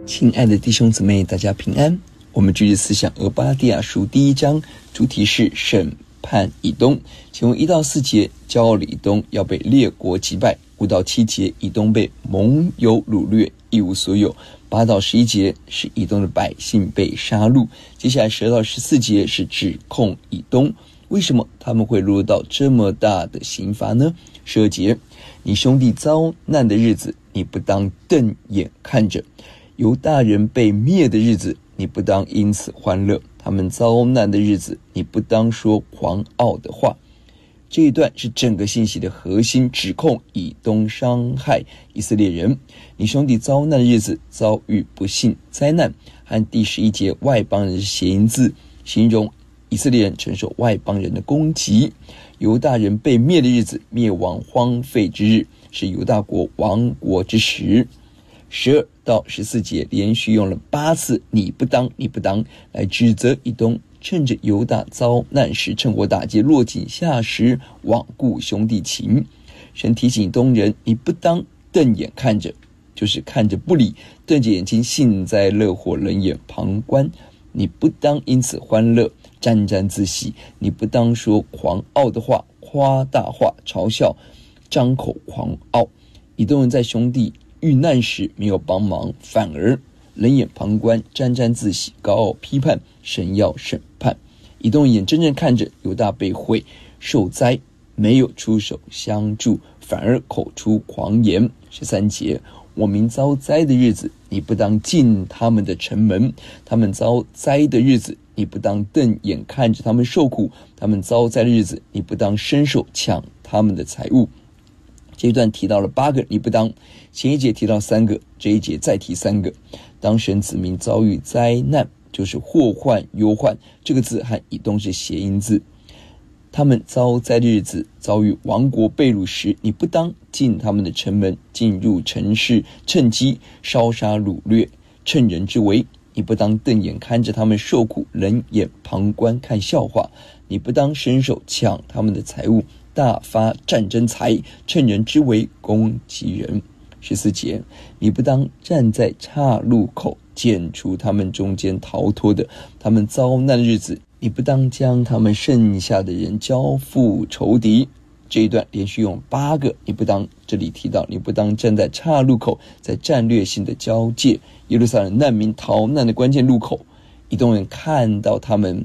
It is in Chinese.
亲爱的弟兄姊妹，大家平安。我们继续思想俄巴第亚书第1章，主题是审判以东。请问1到4节，骄傲的以东要被列国击败；5到7节，以东被盟友掳掠，一无所有；8到11节是以东的百姓被杀戮。接下来12到14节是指控以东，为什么他们会落入到这么大的刑罚呢？12节，你兄弟遭难的日子，你不当瞪眼看着；犹大人被灭的日子，你不当因此欢乐；他们遭难的日子，你不当说狂傲的话。这一段是整个信息的核心，指控以东伤害以色列人。你兄弟遭难的日子，遭遇不幸灾难，和第11节外邦人是谐音字，形容以色列人承受外邦人的攻击。犹大人被灭的日子，灭亡荒废之日，是犹大国亡国之时。12到14节连续用了8次你不当你不当来指责以东，趁着犹大遭难时趁火打劫，落井下石，罔顾兄弟情。神提醒以东人，你不当瞪眼看着，就是看着不理，瞪着眼睛幸灾乐祸，冷眼旁观。你不当因此欢乐，沾沾自喜；你不当说狂傲的话，夸大话，嘲笑，张口狂傲。以东人在兄弟遇难时没有帮忙，反而冷眼旁观，沾沾自喜，高傲批判。神要审判。以东眼睁睁看着犹大被毁受灾，没有出手相助，反而口出狂言。13节，我民遭灾的日子，你不当进他们的城门；他们遭灾的日子，你不当瞪眼看着他们受苦；他们遭灾的日子，你不当伸手抢他们的财物。这一段提到了8个你不当，前一节提到3个，这一节再提3个。当神子民遭遇灾难，就是祸患忧患，这个字和以东是谐音字。他们遭灾的日子，遭遇亡国被掳时，你不当进他们的城门，进入城市，趁机烧杀掳掠，趁人之危。你不当瞪眼看着他们受苦，冷眼旁观看笑话。你不当伸手抢他们的财物，大发战争财，趁人之危攻击人。14节，你不当站在岔路口，剪除他们中间逃脱的；他们遭难的日子，你不当将他们剩下的人交付仇敌。这一段连续用8个你不当，这里提到你不当站在岔路口，在战略性的交界，耶路撒冷难民逃难的关键路口。以东人看到他们